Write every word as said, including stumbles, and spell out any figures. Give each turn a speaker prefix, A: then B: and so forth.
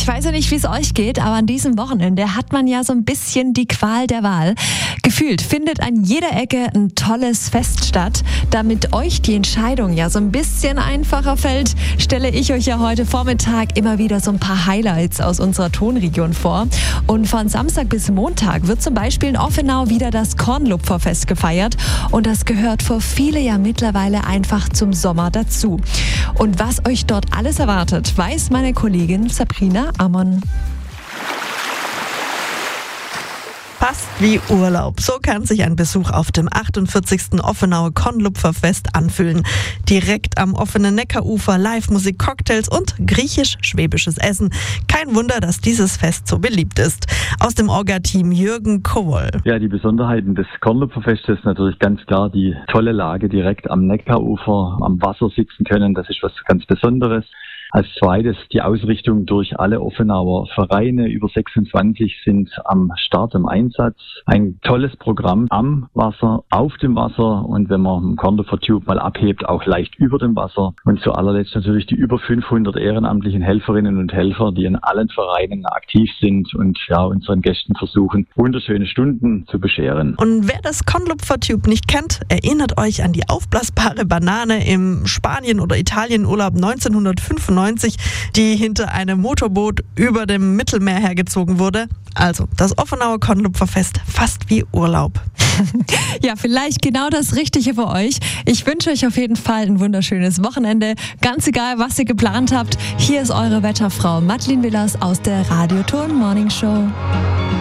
A: weiß ja nicht, wie es euch geht, aber an diesem Wochenende hat man ja so ein bisschen die Qual der Wahl. Gefühlt findet an jeder Ecke ein tolles Fest statt. Damit euch die Entscheidung ja so ein bisschen einfacher fällt, stelle ich euch ja heute Vormittag immer wieder so ein paar Highlights aus unserer Tonregion vor. Und von Samstag bis Montag wird zum Beispiel in Offenau wieder das Kornlupferfest gefeiert. Und das gehört für viele ja mittlerweile einfach zum Sommer dazu. Und was euch dort alles erwartet, weiß meine Kollegin Sabrina Ammon.
B: Fast wie Urlaub. So kann sich ein Besuch auf dem achtundvierzigsten Offenauer Kornlupferfest anfühlen. Direkt am offenen Neckarufer, Live-Musik, Cocktails und griechisch-schwäbisches Essen. Kein Wunder, dass dieses Fest so beliebt ist. Aus dem Orga-Team Jürgen Kohl.
C: Ja, die Besonderheiten des Kornlupferfestes ist natürlich ganz klar die tolle Lage direkt am Neckarufer, am Wasser sitzen können. Das ist was ganz Besonderes. Als zweites die Ausrichtung durch alle Offenauer Vereine. Über sechsundzwanzig sind am Start im Einsatz. Ein tolles Programm am Wasser, auf dem Wasser und wenn man im Kornlupfer Tube mal abhebt, auch leicht über dem Wasser. Und zu allerletzt natürlich die über fünfhundert ehrenamtlichen Helferinnen und Helfer, die in allen Vereinen aktiv sind und ja unseren Gästen versuchen, wunderschöne Stunden zu bescheren.
B: Und wer das Kornlupfer Tube nicht kennt, erinnert euch an die aufblasbare Banane im Spanien- oder Italienurlaub neunzehnhundertfünfundneunzig, die hinter einem Motorboot über dem Mittelmeer hergezogen wurde. Also das Offenauer Kornlupferfest fast wie Urlaub.
A: Ja, vielleicht genau das Richtige für euch. Ich wünsche euch auf jeden Fall ein wunderschönes Wochenende. Ganz egal, was ihr geplant habt. Hier ist eure Wetterfrau Madeleine Willers aus der Radioton Morning Show.